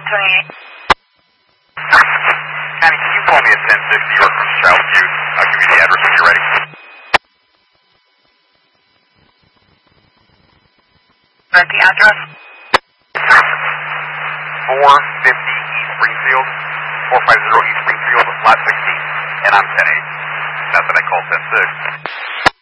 Connie, can you call me at 1060 York from Southview? I'll give you the address when you're ready. The address? 450 East Springfield, 450 East Springfield, lot 16, and I'm 10-8. That's what I call 10-6.